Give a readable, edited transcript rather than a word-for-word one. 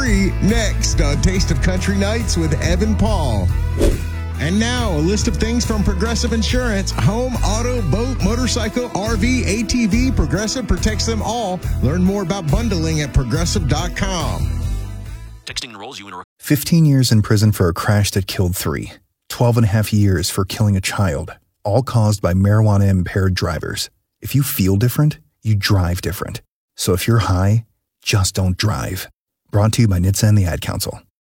free next on Taste of Country Nights with Evan Paul. And now, a list of things from Progressive Insurance. Home, auto, boat, motorcycle, RV, ATV, Progressive protects them all. Learn more about bundling at Progressive.com. Texting enrolls you in a... 15 years in prison for a crash that killed 3. 12 and a half years for killing a child, all caused by marijuana-impaired drivers. If you feel different, you drive different. So if you're high, just don't drive. Brought to you by NHTSA and the Ad Council.